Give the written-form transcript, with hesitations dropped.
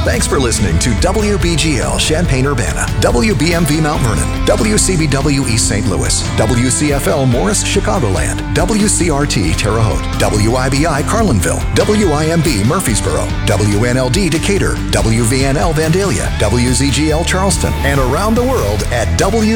Thanks for listening to WBGL Champaign-Urbana, WBMV Mount Vernon, WCBW East St. Louis, WCFL Morris, Chicagoland, WCRT Terre Haute, WIBI Carlinville, WIMB Murfreesboro, WNLD Decatur, WVNL Vandalia, WZGL Charleston, and around the world at